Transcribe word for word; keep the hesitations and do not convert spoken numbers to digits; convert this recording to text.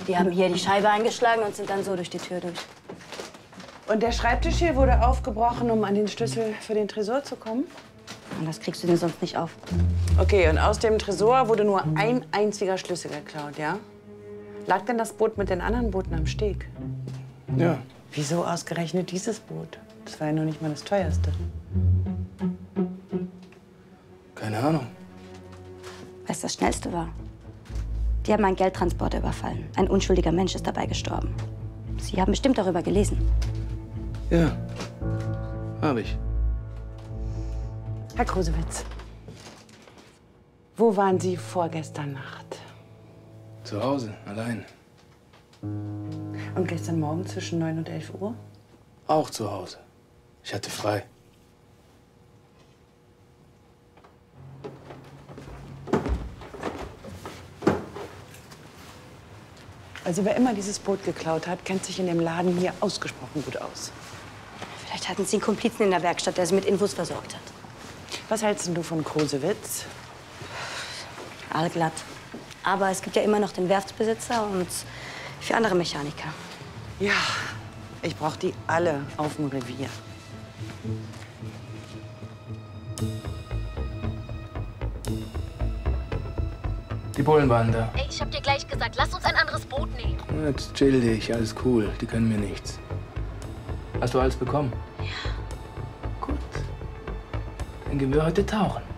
Die haben hier die Scheibe eingeschlagen und sind dann so durch die Tür durch. Und der Schreibtisch hier wurde aufgebrochen, um an den Schlüssel für den Tresor zu kommen? Und das kriegst du denn sonst nicht auf. Okay, und aus dem Tresor wurde nur ein einziger Schlüssel geklaut, ja? Lag denn das Boot mit den anderen Booten am Steg? Ja. Wieso ausgerechnet dieses Boot? Das war ja noch nicht mal das teuerste. Keine Ahnung. Weißt du, das Schnellste war? Die haben einen Geldtransporter überfallen. Ein unschuldiger Mensch ist dabei gestorben. Sie haben bestimmt darüber gelesen. Ja, habe ich. Herr Krusewitz, wo waren Sie vorgestern Nacht? Zu Hause, allein. Und gestern Morgen zwischen neun und elf Uhr? Auch zu Hause. Ich hatte frei. Also wer immer dieses Boot geklaut hat, kennt sich in dem Laden hier ausgesprochen gut aus. Vielleicht hatten Sie einen Komplizen in der Werkstatt, der Sie mit Infos versorgt hat. Was hältst denn du von Krusewitz? Allglatt. Aber es gibt ja immer noch den Werftsbesitzer und vier andere Mechaniker. Ja, ich brauche die alle auf dem Revier. Die Bullen waren da. Ey, ich hab dir gleich gesagt, lass uns ein anderes Boot nehmen. Jetzt chill dich, alles cool. Die können mir nichts. Hast du alles bekommen? Ja. Gut. Dann gehen wir heute tauchen.